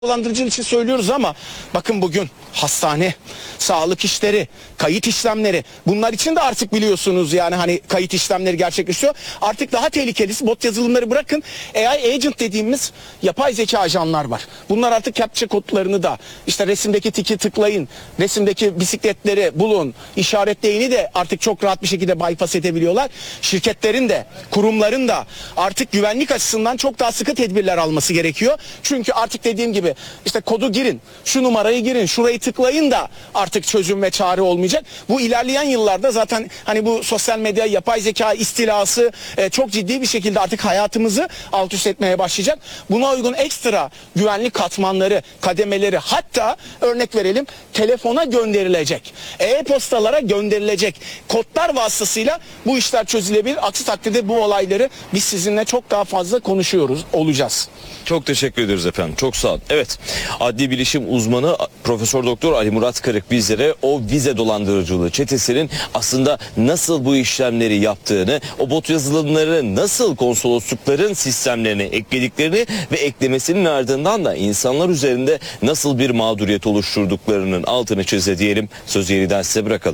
Dolandırıcılık için söylüyoruz ama bakın bugün hastane, sağlık işleri, kayıt işlemleri, bunlar için de artık biliyorsunuz yani hani kayıt işlemleri gerçekleşiyor. Artık daha tehlikelisi, bot yazılımları bırakın, AI agent dediğimiz yapay zeka ajanlar var. Bunlar artık captcha kodlarını da işte resimdeki tiki tıklayın, resimdeki bisikletleri bulun, işaretleyini de artık çok rahat bir şekilde bypass edebiliyorlar. Şirketlerin de, kurumların da artık güvenlik açısından çok daha sıkı tedbirler alması gerekiyor. Çünkü artık dediğim gibi işte kodu girin, şu numarayı girin, şurayı tıklayın da artık çözüm ve çare olmayacak. Bu ilerleyen yıllarda zaten hani bu sosyal medya, yapay zeka istilası çok ciddi bir şekilde artık hayatımızı alt üst etmeye başlayacak. Buna uygun ekstra güvenlik katmanları, kademeleri, hatta örnek verelim telefona gönderilecek, e-postalara gönderilecek kodlar vasıtasıyla bu işler çözülebilir. Aksi takdirde bu olayları biz sizinle çok daha fazla konuşuyoruz olacağız. Çok teşekkür ederiz efendim. Çok sağ olun. Evet, adli bilişim uzmanı Profesör Doktor Ali Murat Kırık bizlere o vize dolandırıcılığı çetesinin aslında nasıl bu işlemleri yaptığını, o bot yazılımları nasıl konsoloslukların sistemlerine eklediklerini ve eklemesinin ardından da insanlar üzerinde nasıl bir mağduriyet oluşturduklarının altını çize diyelim. Sözü yeniden size bırakalım.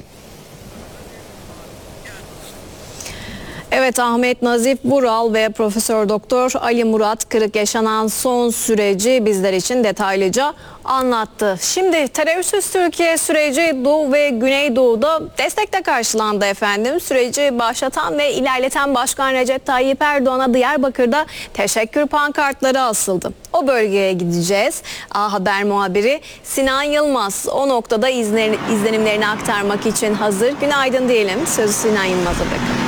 Evet, Ahmet Nazif Vural ve Profesör Doktor Ali Murat Kırık yaşanan son süreci bizler için detaylıca anlattı. Şimdi terörsüz Türkiye süreci Doğu ve Güneydoğu'da destekle karşılandı efendim. Süreci başlatan ve ilerleten Başkan Recep Tayyip Erdoğan'a Diyarbakır'da teşekkür pankartları asıldı. O bölgeye gideceğiz. A Haber muhabiri Sinan Yılmaz o noktada izlenimlerini aktarmak için hazır. Günaydın diyelim. Sözü Sinan Yılmaz'a bırakalım.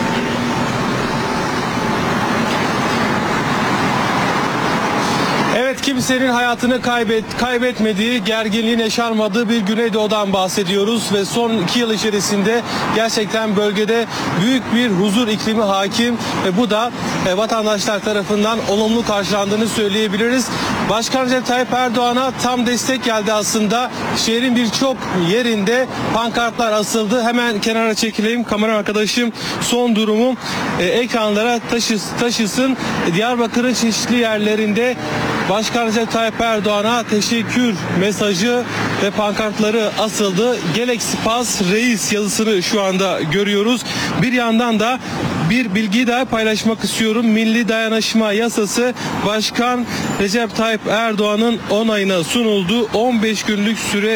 Evet, kimsenin hayatını kaybetmediği, gerginliğin yaşanmadığı bir Güneydoğu'dan bahsediyoruz ve son 2 yıl içerisinde gerçekten bölgede büyük bir huzur iklimi hakim ve bu da vatandaşlar tarafından olumlu karşılandığını söyleyebiliriz. Başkan Recep Tayyip Erdoğan'a tam destek geldi aslında. Şehrin birçok yerinde pankartlar asıldı. Hemen kenara çekileyim. Kamera arkadaşım son durumu ekranlara taşısın. Diyarbakır'ın çeşitli yerlerinde Başkan Recep Tayyip Erdoğan'a teşekkür mesajı ve pankartları asıldı. Gelek Spas Reis yazısını şu anda görüyoruz. Bir yandan da bir bilgiyi daha paylaşmak istiyorum. Milli Dayanışma Yasası Başkan Recep Tayyip Erdoğan'ın onayına sunuldu. 15 günlük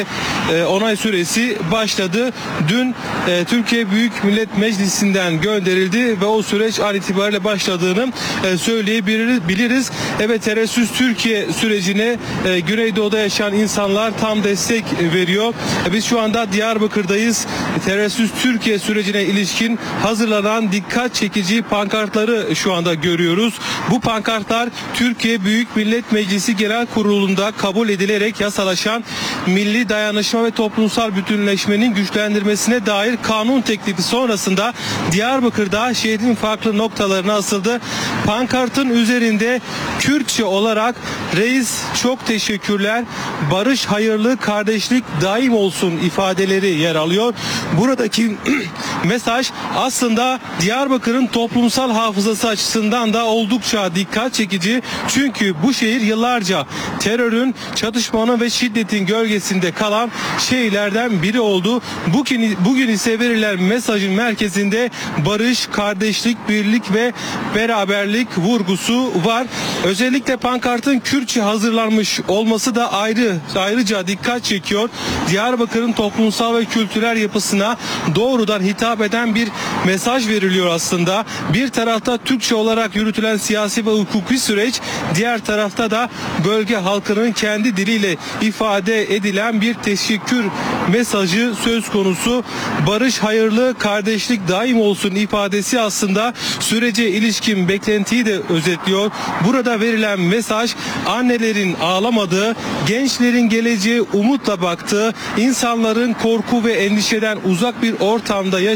onay süresi başladı. Dün Türkiye Büyük Millet Meclisi'nden gönderildi ve o süreç an itibariyle başladığını söyleyebiliriz. Evet, terörsüz Türkiye sürecine Güneydoğu'da yaşayan insanlar tam destek veriyor. Biz şu anda Diyarbakır'dayız. Terörsüz Türkiye sürecine ilişkin hazırlanan dikkat çekici pankartları şu anda görüyoruz. Bu pankartlar Türkiye Büyük Millet Meclisi Genel Kurulu'nda kabul edilerek yasalaşan milli dayanışma ve toplumsal bütünleşmenin güçlendirmesine dair kanun teklifi sonrasında Diyarbakır'da şehrin farklı noktalarına asıldı. Pankartın üzerinde Kürtçe olarak "Reis çok teşekkürler, barış, hayırlı, kardeşlik daim olsun" ifadeleri yer alıyor. Buradaki mesaj aslında Diyarbakır'ın toplumsal hafızası açısından da oldukça dikkat çekici. Çünkü bu şehir yıllarca terörün, çatışmanın ve şiddetin gölgesinde kalan şehirlerden biri oldu. Bugün ise verilen mesajın merkezinde barış, kardeşlik, birlik ve beraberlik vurgusu var. Özellikle pankartın Kürtçe hazırlanmış olması da ayrıca dikkat çekiyor. Diyarbakır'ın toplumsal ve kültürel yapısına doğrudan hitap eden bir mesaj veriliyor aslında. Bir tarafta Türkçe olarak yürütülen siyasi ve hukuki süreç, diğer tarafta da bölge halkının kendi diliyle ifade edilen bir teşekkür mesajı söz konusu. Barış, hayırlı, kardeşlik daim olsun ifadesi aslında sürece ilişkin beklentiyi de özetliyor. Burada verilen mesaj annelerin ağlamadığı, gençlerin geleceğe umutla baktığı, insanların korku ve endişeden uzak bir ortamda yaşadığı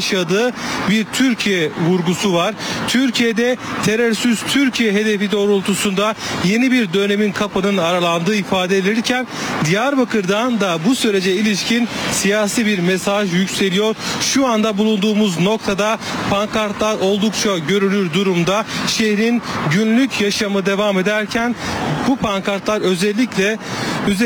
yaşadığı bir Türkiye vurgusu var. Türkiye'de terörsüz Türkiye hedefi doğrultusunda yeni bir dönemin kapının aralandığı ifade edilirken Diyarbakır'dan da bu sürece ilişkin siyasi bir mesaj yükseliyor. Şu anda bulunduğumuz noktada pankartlar oldukça görünür durumda. Şehrin günlük yaşamı devam ederken bu pankartlar özellikle